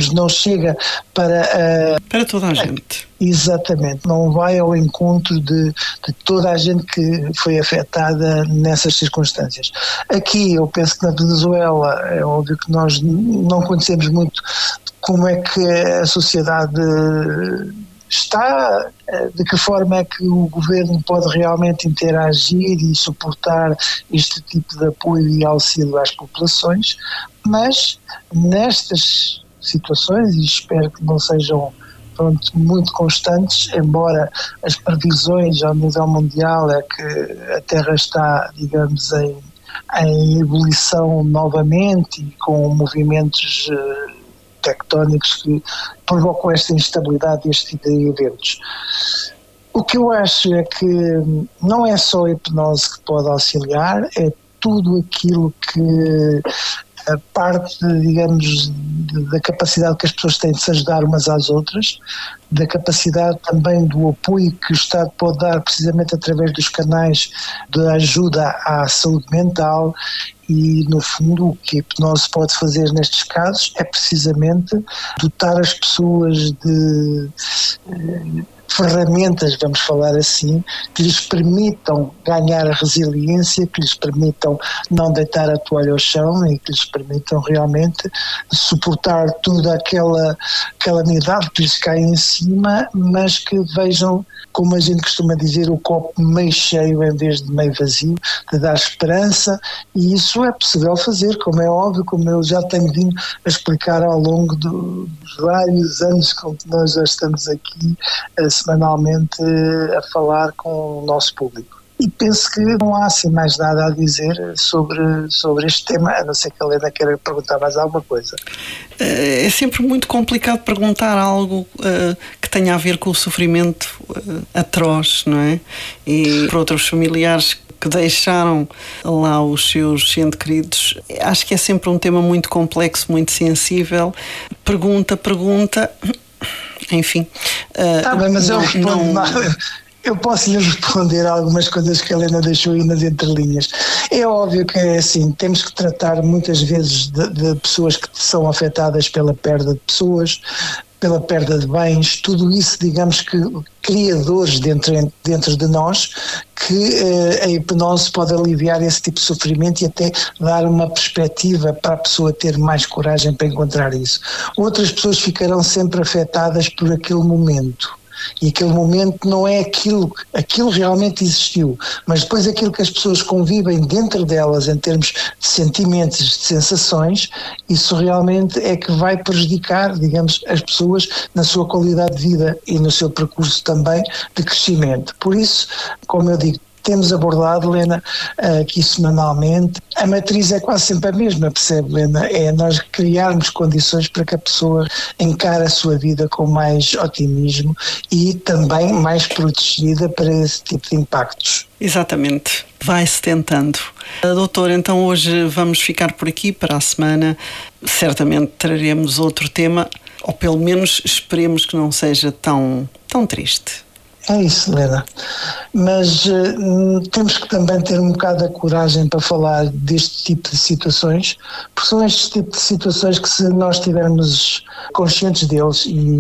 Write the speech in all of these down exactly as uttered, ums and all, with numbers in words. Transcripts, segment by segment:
não chega para... Uh, para toda a gente. Exatamente, não vai ao encontro de, de toda a gente que foi afetada nessas circunstâncias. Aqui eu penso que na Venezuela é óbvio que nós não conhecemos muito como é que a sociedade está, de que forma é que o governo pode realmente interagir e suportar este tipo de apoio e auxílio às populações, mas nestas situações, e espero que não sejam Pronto, muito constantes, embora as previsões ao nível mundial é que a Terra está, digamos, em, em ebulição novamente e com movimentos uh, tectónicos que provocam esta instabilidade deste tipo de eventos. O que eu acho é que não é só a hipnose que pode auxiliar, é tudo aquilo que a parte, digamos, da capacidade que as pessoas têm de se ajudar umas às outras, da capacidade também do apoio que o Estado pode dar precisamente através dos canais de ajuda à saúde mental e, no fundo, o que a hipnose pode fazer nestes casos é precisamente dotar as pessoas de eh, ferramentas, vamos falar assim, que lhes permitam ganhar a resiliência, que lhes permitam não deitar a toalha ao chão e que lhes permitam realmente suportar toda aquela calamidade que lhes cai em cima, mas que vejam, como a gente costuma dizer, o copo meio cheio em vez de meio vazio, de dar esperança, e isso é possível fazer, como é óbvio, como eu já tenho vindo a explicar ao longo do, dos vários anos com que nós já estamos aqui a semanalmente a falar com o nosso público. E penso que não há assim mais nada a dizer sobre, sobre este tema, a não ser que a Helena queira perguntar mais alguma coisa. É sempre muito complicado perguntar algo uh, que tenha a ver com o sofrimento uh, atroz, não é? E para outros familiares que deixaram lá os seus entes queridos, acho que é sempre um tema muito complexo, muito sensível. Pergunta, pergunta... Enfim. Está uh, bem, mas não, eu respondo não... mal. Eu posso lhe responder algumas coisas que a Helena deixou aí nas entrelinhas. É óbvio que é assim, temos que tratar muitas vezes de, de pessoas que são afetadas pela perda de pessoas, pela perda de bens, tudo isso, digamos que criadores dentro, dentro de nós, que eh, a hipnose pode aliviar esse tipo de sofrimento e até dar uma perspectiva para a pessoa ter mais coragem para encontrar isso. Outras pessoas ficarão sempre afetadas por aquele momento. E aquele momento não é aquilo, aquilo realmente existiu, mas depois aquilo que as pessoas convivem dentro delas em termos de sentimentos, de sensações, isso realmente é que vai prejudicar, digamos, as pessoas na sua qualidade de vida e no seu percurso também de crescimento. Por isso, como eu digo, temos abordado, Helena, aqui semanalmente. A matriz é quase sempre a mesma, percebe, Helena? É nós criarmos condições para que a pessoa encare a sua vida com mais otimismo e também mais protegida para esse tipo de impactos. Exatamente. Vai-se tentando. Doutor, então hoje vamos ficar por aqui. Para a semana certamente traremos outro tema, ou pelo menos esperemos que não seja tão, tão triste. É isso, Helena. Mas uh, temos que também ter um bocado a coragem para falar deste tipo de situações, porque são estes tipos de situações que, se nós estivermos conscientes deles,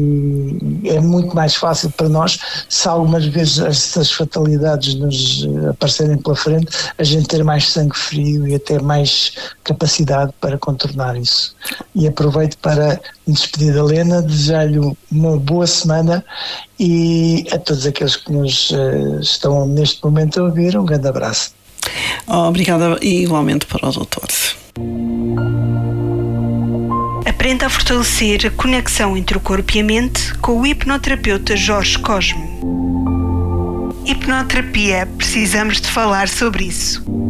e é muito mais fácil para nós, se algumas vezes essas fatalidades nos aparecerem pela frente, a gente ter mais sangue frio e até mais capacidade para contornar isso. E aproveito para me despedir da Helena, desejar-lhe uma boa semana e a todos aqueles que nos uh, estão neste momento a ouvir, um grande abraço. Obrigada e igualmente para o doutor. Aprenda a fortalecer a conexão entre o corpo e a mente com o hipnoterapeuta Jorge Cosme. Hipnoterapia, precisamos de falar sobre isso.